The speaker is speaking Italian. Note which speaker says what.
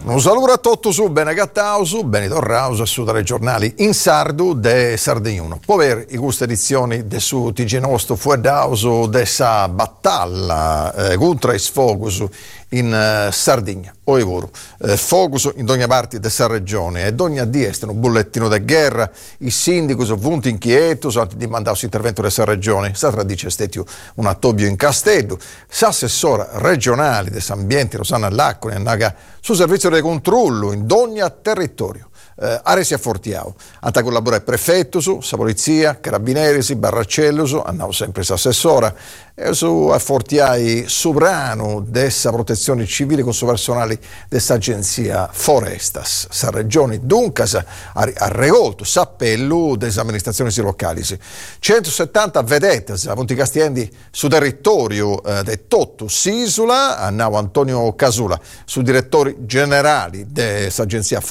Speaker 1: Un saluto a tutti su bene Gattausu, bene torrausu su dalle giornali in sardu de Sardegnuno. Può avere i gusti edizioni de su TG Nostro fuedausu de sa battaglia contro i sfogus in Sardegna. O evoro, focus in ogni parte della regione e ogni di est un bollettino di guerra, i sindaci sono venuti inquieti, hanno demandato intervento della regione, sta tradizione è stato un attobio in Castello, l'assessora regionale dell'ambiente Rosanna Lacco andaga sul servizio di controllo in ogni territorio. Aresi a Fortiao, hanno collaborato prefetto su, sa polizia, carabinieri, Barracello, hanno sempre l'assessora, e su a Fortiai sovrano dessa protezione civile con suo personale dessa agenzia Forestas, sa regione Duncas ha regolto s'appello delle amministrazioni locali. 170 vedette a Ponti Castiendi su territorio de Totto Sisula, hanno Antonio Casula, su direttori generali dessa agenzia